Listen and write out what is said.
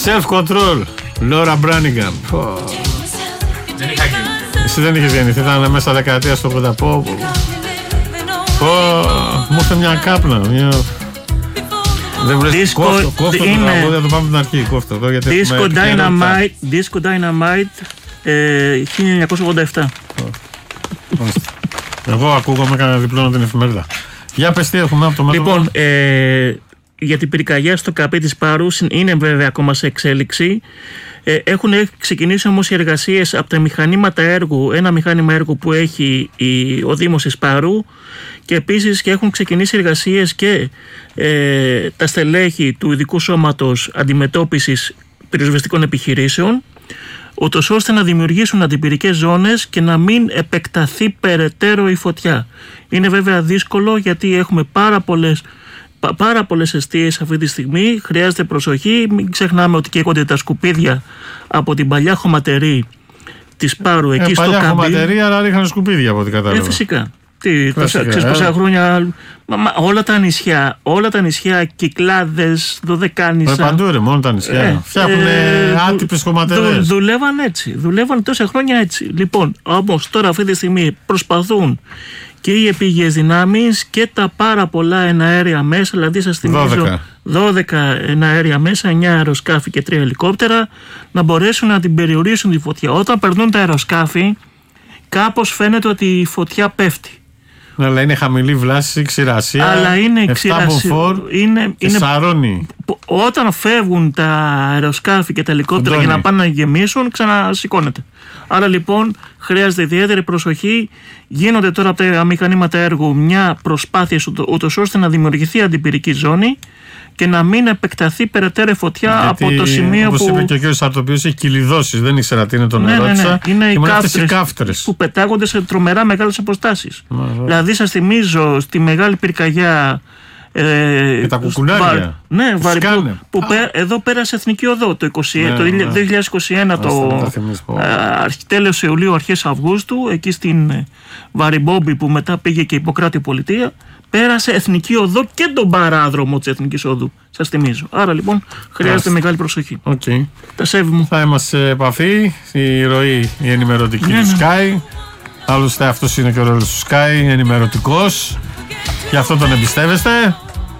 Self-control, Laura Branigan. Εσύ δεν είχες γεννηθεί, ήταν μέσα δεκαετία στο 80. Μου ήρθε μια κάπνα. Δεν βρες κόφτο το τραγούδι, θα το πάμε την αρχή. Disco Dynamite 1987. Εγώ ακούγομαι κανένα διπλώνω την εφημερίδα. Για πες τι έχουμε από το μέτωπο. Λοιπόν, για την πυρκαγιά στο ΚΑΠ της Πάρου είναι βέβαια ακόμα σε εξέλιξη. Έχουν ξεκινήσει όμως οι εργασίες από τα μηχανήματα έργου, ένα μηχάνημα έργου που έχει ο Δήμος της Πάρου, και επίσης και έχουν ξεκινήσει εργασίες και τα στελέχη του Ειδικού Σώματος Αντιμετώπισης Πυροσβεστικών Επιχειρήσεων, ούτως ώστε να δημιουργήσουν αντιπυρικές ζώνες και να μην επεκταθεί περαιτέρω η φωτιά. Είναι βέβαια δύσκολο, γιατί έχουμε πάρα πολλές εστίες αυτή τη στιγμή. Χρειάζεται προσοχή. Μην ξεχνάμε ότι καίγονται τα σκουπίδια από την παλιά χωματερή της Πάρου εκεί στο Κάμπι. Παλιά χωματερή, αλλά ρίχναν σκουπίδια από ό,τι κατάλαβα. Φυσικά. Ξέρεις πόσα χρόνια. Όλα τα νησιά, Κυκλάδες, Δωδεκάνησα. Παντού ρε, μόνο τα νησιά. Φτιάχνουν άτυπες χωματερές. Δουλεύαν τόσα χρόνια έτσι. Λοιπόν, όμως τώρα αυτή τη στιγμή προσπαθούν και οι επίγειες δυνάμεις και τα πάρα πολλά εναέρια μέσα, δηλαδή σας θυμίζω 12 εναέρια μέσα, 9 αεροσκάφη και 3 ελικόπτερα, να μπορέσουν να την περιορίσουν τη φωτιά. Όταν περνούν τα αεροσκάφη, κάπως φαίνεται ότι η φωτιά πέφτει. Αλλά είναι χαμηλή βλάση, ξηρασία. Αλλά είναι ξηρασία. Είναι σαρώνει. Όταν φεύγουν τα αεροσκάφη και τα ελικόπτερα για να πάνε να γεμίσουν, ξανασηκώνεται. Άρα λοιπόν χρειάζεται ιδιαίτερη προσοχή. Γίνονται τώρα από τα μηχανήματα έργου μια προσπάθεια ούτως ώστε να δημιουργηθεί αντιπυρική ζώνη και να μην επεκταθεί περαιτέρω φωτιά. Γιατί, από το σημείο όπως που. Όπως είπε και ο κ. Σαρτοπίος, έχει κυλιδώσεις. Δεν ήξερα τι είναι το νερό. Είναι οι κάφτρες που πετάγονται σε τρομερά μεγάλες αποστάσεις. Δηλαδή, σας θυμίζω στη μεγάλη πυρκαγιά. Και τα κουκουνάρια. Εδώ πέρασε εθνική οδό το 2021, το τέλος Ιουλίου, αρχές Αυγούστου, εκεί στην Βαριμπόμπη, που μετά πήγε και Ιπποκράτη πολιτεία. Πέρασε εθνική οδό και τον παράδρομο της εθνικής οδού. Σας θυμίζω. Άρα λοιπόν χρειάζεται μεγάλη προσοχή. Τα σέβη μου. Θα είμαστε σε επαφή. Η ροή, η ενημερωτική του Sky. Άλλωστε αυτός είναι και ο ρόλος του Sky, ενημερωτικός. Γι' αυτό τον εμπιστεύεστε.